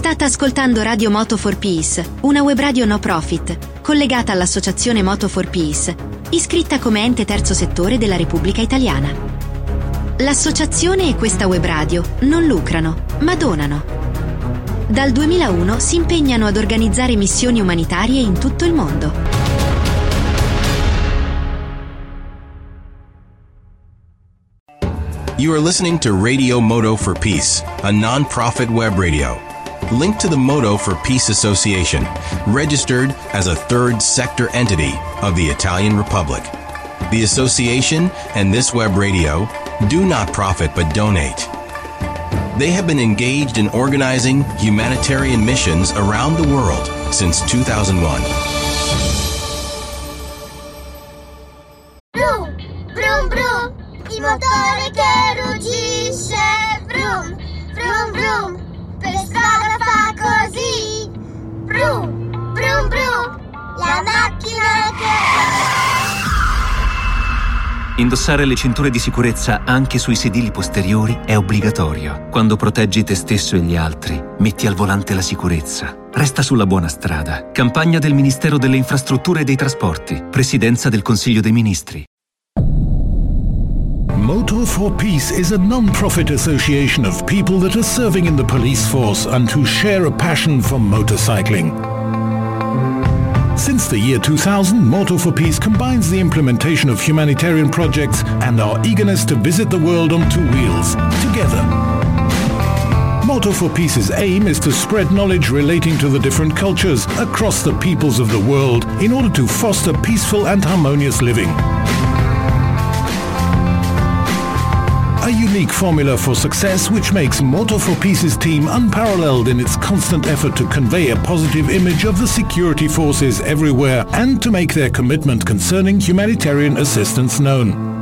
State ascoltando Radio Moto for Peace, una web radio no profit, collegata all'associazione Moto for Peace, iscritta come ente terzo settore della Repubblica Italiana. L'associazione e questa web radio non lucrano, ma donano. Dal 2001 si impegnano ad organizzare missioni umanitarie in tutto il mondo. You are listening to Radio Moto for Peace, a non-profit web radio. Linked to the Moto for Peace Association, registered as a third sector entity of the Italian Republic. The association and this web radio do not profit but donate. They have been engaged in organizing humanitarian missions around the world since 2001. Brum, brum, brum, il motore che ruggisce. Brum, brum, brum, per strada fa così. Brum, brum, brum, la macchina che... Indossare le cinture di sicurezza anche sui sedili posteriori è obbligatorio. Quando proteggi te stesso e gli altri, metti al volante la sicurezza. Resta sulla buona strada. Campagna del Ministero delle Infrastrutture e dei Trasporti. Presidenza del Consiglio dei Ministri. Moto for Peace is a non-profit association of people that are serving in the police force and who share a passion for motorcycling. Since the year 2000, Moto for Peace combines the implementation of humanitarian projects and our eagerness to visit the world on two wheels, together. Moto for Peace's aim is to spread knowledge relating to the different cultures across the peoples of the world in order to foster peaceful and harmonious living. A unique formula for success which makes Moto for Peace's team unparalleled in its constant effort to convey a positive image of the security forces everywhere and to make their commitment concerning humanitarian assistance known.